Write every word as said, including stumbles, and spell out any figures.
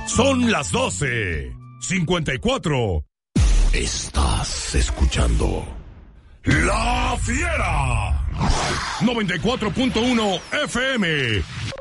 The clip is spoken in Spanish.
Son las doce cincuenta y cuatro. Estás escuchando La Fiera noventa y cuatro punto uno F M.